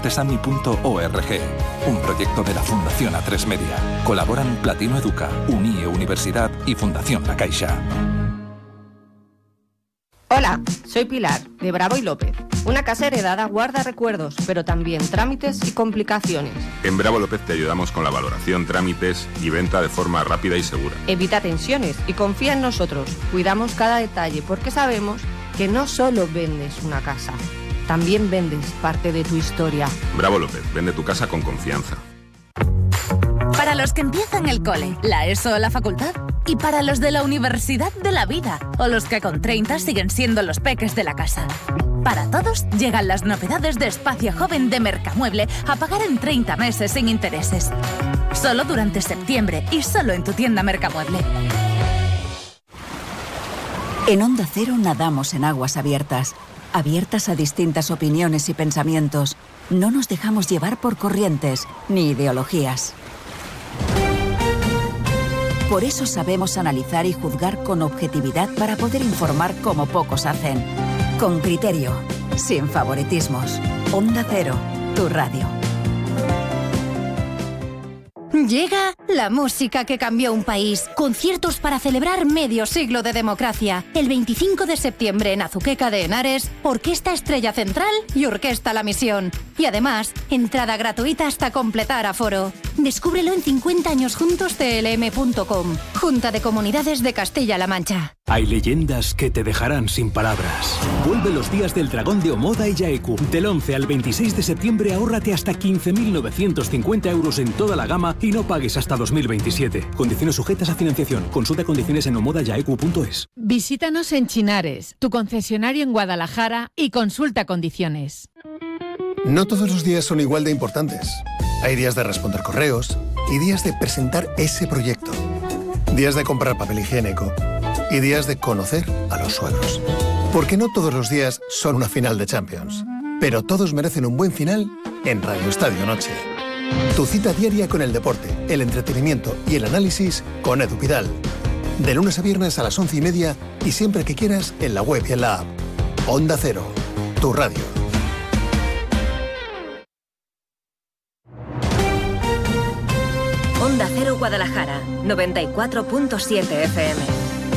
fuentesami.org. Un proyecto de la Fundación A3 Media. Colaboran Platino Educa, UNIE Universidad y Fundación La Caixa. Hola, soy Pilar, de Bravo y López. Una casa heredada guarda recuerdos, pero también trámites y complicaciones. En Bravo López te ayudamos con la valoración, trámites y venta de forma rápida y segura. Evita tensiones y confía en nosotros. Cuidamos cada detalle porque sabemos que no solo vendes una casa, también vendes parte de tu historia. Bravo López, vende tu casa con confianza. Para los que empiezan el cole, la ESO o la facultad. Y para los de la universidad de la vida. O los que con 30 siguen siendo los peques de la casa. Para todos llegan las novedades de Espacio Joven de Mercamueble a pagar en 30 meses sin intereses. Solo durante septiembre y solo en tu tienda Mercamueble. En Onda Cero nadamos en aguas abiertas. Abiertas a distintas opiniones y pensamientos. No nos dejamos llevar por corrientes ni ideologías. Por eso sabemos analizar y juzgar con objetividad para poder informar como pocos hacen. Con criterio, sin favoritismos. Onda Cero, tu radio. Llega la música que cambió un país. Conciertos para celebrar medio siglo de democracia. El 25 de septiembre en Azuqueca de Henares, Orquesta Estrella Central y Orquesta La Misión. Y además, entrada gratuita hasta completar aforo. Descúbrelo en 50añosjuntos.tlm.com. Junta de Comunidades de Castilla-La Mancha. Hay leyendas que te dejarán sin palabras. Vuelve los días del dragón de Omoda y Yaeku. Del 11 al 26 de septiembre ahórrate hasta 15.950 euros en toda la gama y no pagues hasta 2027. Condiciones sujetas a financiación. Consulta condiciones en omodayaeku.es. Visítanos en Chinares, tu concesionario en Guadalajara, y consulta condiciones. No todos los días son igual de importantes. Hay días de responder correos y días de presentar ese proyecto. Días de comprar papel higiénico y días de conocer a los suegros. Porque no todos los días son una final de Champions, pero todos merecen un buen final en Radio Estadio Noche. Tu cita diaria con el deporte, el entretenimiento y el análisis con Edu Pidal. De lunes a viernes a las 11:30 y siempre que quieras en la web y en la app. Onda Cero, tu radio. Onda Cero Guadalajara, 94.7 FM.